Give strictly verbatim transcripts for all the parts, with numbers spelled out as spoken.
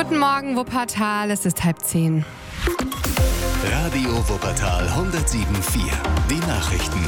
Guten Morgen, Wuppertal, es ist halb zehn. Radio Wuppertal hundertsieben Komma vier. Die Nachrichten.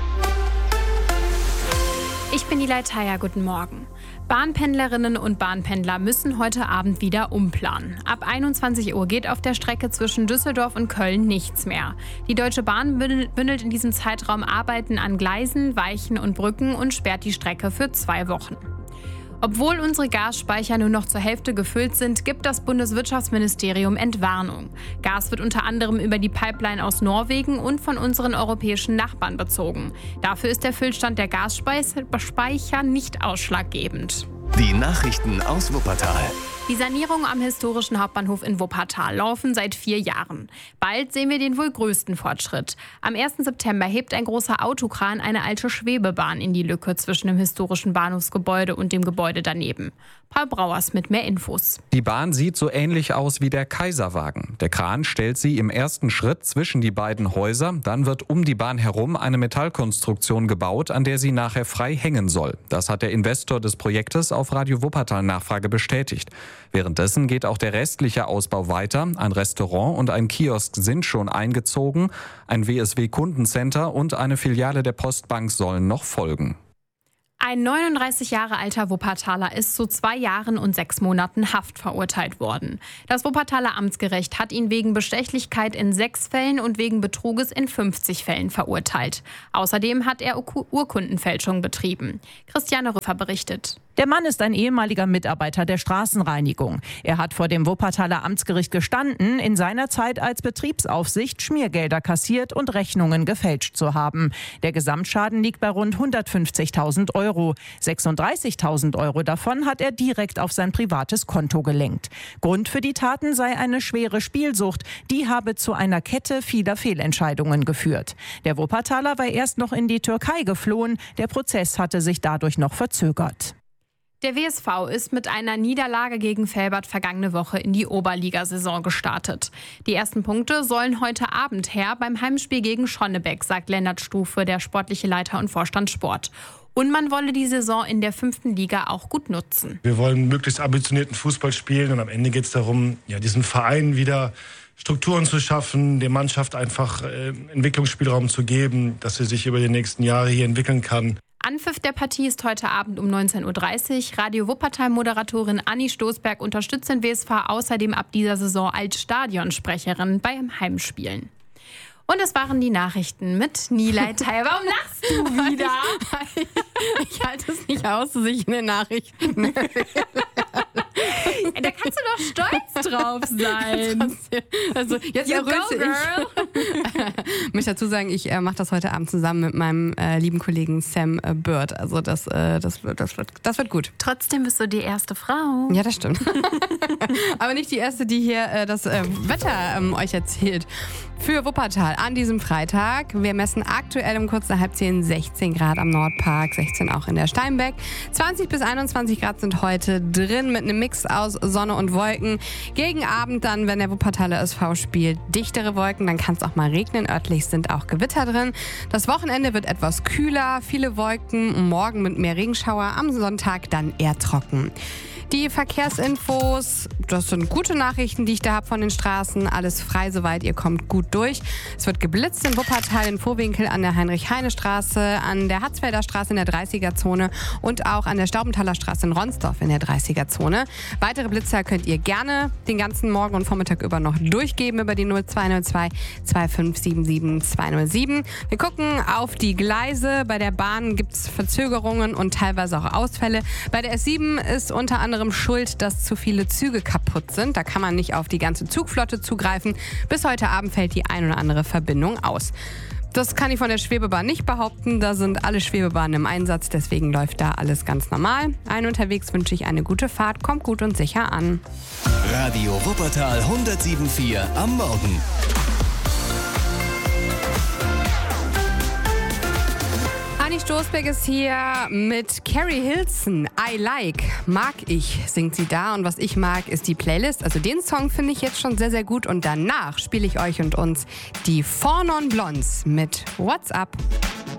Ich bin die Leitaya, guten Morgen. Bahnpendlerinnen und Bahnpendler müssen heute Abend wieder umplanen. Ab einundzwanzig Uhr geht auf der Strecke zwischen Düsseldorf und Köln nichts mehr. Die Deutsche Bahn bündelt in diesem Zeitraum Arbeiten an Gleisen, Weichen und Brücken und sperrt die Strecke für zwei Wochen. Obwohl unsere Gasspeicher nur noch zur Hälfte gefüllt sind, gibt das Bundeswirtschaftsministerium Entwarnung. Gas wird unter anderem über die Pipeline aus Norwegen und von unseren europäischen Nachbarn bezogen. Dafür ist der Füllstand der Gasspeicher nicht ausschlaggebend. Die Nachrichten aus Wuppertal. Die Sanierungen am historischen Hauptbahnhof in Wuppertal laufen seit vier Jahren. Bald sehen wir den wohl größten Fortschritt. Am ersten September hebt ein großer Autokran eine alte Schwebebahn in die Lücke zwischen dem historischen Bahnhofsgebäude und dem Gebäude daneben. Paul Brauers mit mehr Infos. Die Bahn sieht so ähnlich aus wie der Kaiserwagen. Der Kran stellt sie im ersten Schritt zwischen die beiden Häuser. Dann wird um die Bahn herum eine Metallkonstruktion gebaut, an der sie nachher frei hängen soll. Das hat der Investor des Projektes auf Radio Wuppertal Nachfrage bestätigt. Währenddessen geht auch der restliche Ausbau weiter. Ein Restaurant und ein Kiosk sind schon eingezogen. Ein W S W-Kundencenter und eine Filiale der Postbank sollen noch folgen. Ein neununddreißig Jahre alter Wuppertaler ist zu zwei Jahren und sechs Monaten Haft verurteilt worden. Das Wuppertaler Amtsgericht hat ihn wegen Bestechlichkeit in sechs Fällen und wegen Betruges in fünfzig Fällen verurteilt. Außerdem hat er Urkundenfälschung betrieben. Christiane Rüffer berichtet. Der Mann ist ein ehemaliger Mitarbeiter der Straßenreinigung. Er hat vor dem Wuppertaler Amtsgericht gestanden, in seiner Zeit als Betriebsaufsicht Schmiergelder kassiert und Rechnungen gefälscht zu haben. Der Gesamtschaden liegt bei rund hundertfünfzigtausend Euro. sechsunddreißigtausend Euro davon hat er direkt auf sein privates Konto gelenkt. Grund für die Taten sei eine schwere Spielsucht. Die habe zu einer Kette vieler Fehlentscheidungen geführt. Der Wuppertaler war erst noch in die Türkei geflohen. Der Prozess hatte sich dadurch noch verzögert. Der W S V ist mit einer Niederlage gegen Velbert vergangene Woche in die Oberligasaison gestartet. Die ersten Punkte sollen heute Abend her beim Heimspiel gegen Schonnebeck, sagt Lennart Stufe, der sportliche Leiter und Vorstand Sport. Und man wolle die Saison in der fünften Liga auch gut nutzen. Wir wollen möglichst ambitionierten Fußball spielen und am Ende geht es darum, ja, diesen Verein wieder Strukturen zu schaffen, der Mannschaft einfach äh, Entwicklungsspielraum zu geben, dass sie sich über die nächsten Jahre hier entwickeln kann. Anpfiff der Partie ist heute Abend um neunzehn Uhr dreißig. Radio Wuppertal-Moderatorin Anni Stoßberg unterstützt den W S V außerdem ab dieser Saison als Stadionsprecherin beim Heimspielen. Und das waren die Nachrichten mit Nilay Taya. Warum lachst du wieder? Ich, ich halte es nicht aus, dass ich in den Nachrichten Da kannst du doch stolz drauf sein. Also jetzt erröte ich. Ich möchte dazu sagen, ich äh, mache das heute Abend zusammen mit meinem äh, lieben Kollegen Sam äh, Bird. Also das, äh, das, wird, das, wird, das wird gut. Trotzdem bist du die erste Frau. Ja, das stimmt. Aber nicht die erste, die hier äh, das äh, Wetter ähm, euch erzählt. Für Wuppertal an diesem Freitag. Wir messen aktuell um kurz nach halb zehn sechzehn Grad am Nordpark, sechzehn auch in der Steinbeck. zwanzig bis einundzwanzig Grad sind heute drin mit einem Mix aus Sonne und Wolken. Gegen Abend dann, wenn der Wuppertaler S V spielt, dichtere Wolken. Dann kann es auch mal regnen. Örtlich sind auch Gewitter drin. Das Wochenende wird etwas kühler, viele Wolken. Morgen mit mehr Regenschauer. Am Sonntag dann eher trocken. Die Verkehrsinfos, das sind gute Nachrichten, die ich da habe von den Straßen. Alles frei soweit, ihr kommt gut durch. Es wird geblitzt in Wuppertal, in Vohwinkel, an der Heinrich-Heine-Straße, an der Hatzfelder Straße in der dreißiger-Zone und auch an der Staubenthaler Straße in Ronsdorf in der dreißiger-Zone. Weitere Blitzer könnt ihr gerne den ganzen Morgen und Vormittag über noch durchgeben über die null zwei null zwei zwei fünf sieben sieben zwei null sieben. Wir gucken auf die Gleise. Bei der Bahn gibt es Verzögerungen und teilweise auch Ausfälle. Bei der S sieben ist unter anderem schuld, dass zu viele Züge kaputt sind. Da kann man nicht auf die ganze Zugflotte zugreifen. Bis heute Abend fällt die ein oder andere Verbindung aus. Das kann ich von der Schwebebahn nicht behaupten. Da sind alle Schwebebahnen im Einsatz, deswegen läuft da alles ganz normal. Allen unterwegs wünsche ich eine gute Fahrt. Kommt gut und sicher an. Radio Wuppertal hundertsieben Komma vier am Morgen. Anni Stoßberg ist hier mit Carrie Hilson. I Like, mag ich, singt sie da. Und was ich mag, ist die Playlist. Also den Song finde ich jetzt schon sehr, sehr gut. Und danach spiele ich euch und uns die Four Non Blondes mit What's Up.